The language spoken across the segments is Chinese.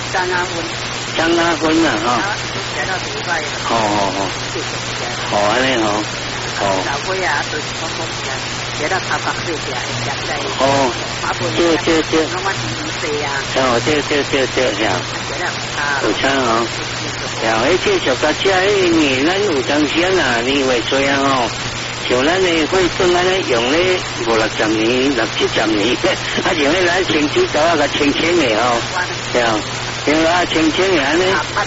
张阿芬。 张阿芬啊，哈。 写到第一拜。 好好好。好安尼吼。哦。 老龟啊，就是讲写到头壳细只，写在。 哦。对。 拢我第一啊。 哦，对，呀。 写到有差哦。呀，继续到这呢，咱有当时啊，你会做啊吼。像咱呢会算安尼用咧50-60年、60-70年，啊像咧咱清水岛啊个清的吼，对啊，像啊清的安尼。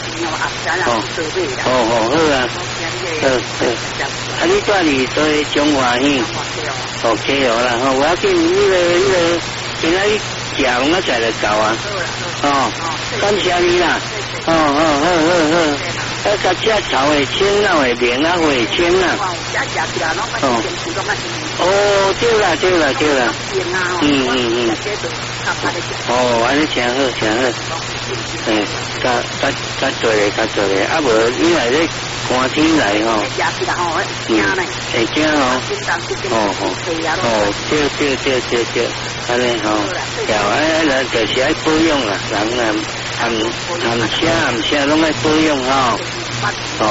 好啊，啊你住伫在中华县，OK 好啦，吼，我要紧那个今仔日食拢啊在就到啊，哦，感谢你啦，好。啊，甲只草会青啊，会明啊，会青啊。哦，对啦。哦，安尼真好。较做咧，啊无你来咧寒天来吼。会惊哦。对，安尼吼，人就是爱保养啦，人啊。含车拢爱保养吼。好，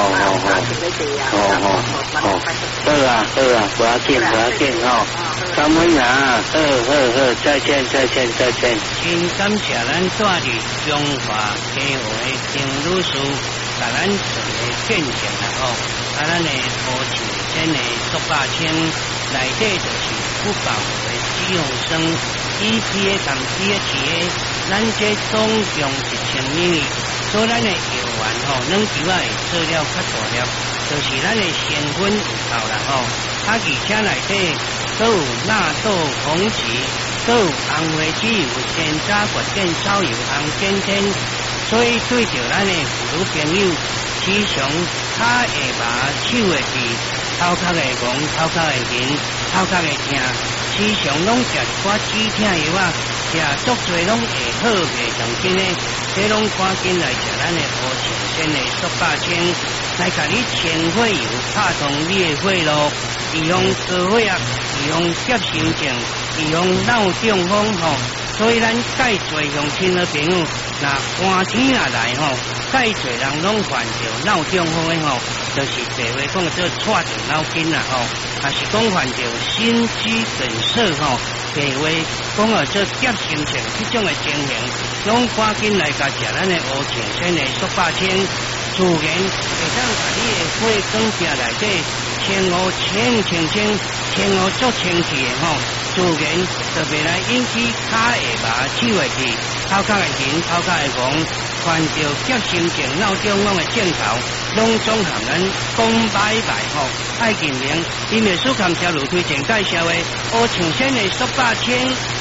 不要紧吼。感恩啊，好，再见。 真感谢咱住伫中华街会郑女士，甲咱做个见证啦吼。啊，咱的乌树真的18千，内底就是不饱和的脂肪酸，EPA 同 DHA， 咱这总共1000ml，所以咱的药丸吼，软球仔会做了较大粒，就是咱的成分有够啦吼。啊，而且内底都有纳豆、红曲，都有红花籽油、鲜榨决定草油、红尖天，所以对着咱的妇女朋友，时常脚会麻、手会痹、头壳会戆、头壳会晕、头壳会痛，时常拢食一寡止痛药啊，食足多拢会好袂上紧的，这拢赶紧来食咱的乌树鲜的18千，来甲你前血油拍通你的血路。预防高血压，预防急性症，预防脑中风吼。所以咱介侪乡亲的朋友，那寒天啊来吼，介侪人拢患着脑中风的吼，就是白话讲做踹着脑筋啦吼，还是讲患着心肌梗塞吼，白话讲做急性症这种的情形，拢赶紧来甲食咱的乌青鲜的18千，自然会当把你的血管壁内底。天乌足清气的吼，自然就袂来引起脚会麻、手会痹、头壳会晕、头壳会戆，患着急性症、脑中风的症头，拢总含咱讲拜吼，爱认明，因为所含条路推荐介绍的乌青鲜的18千。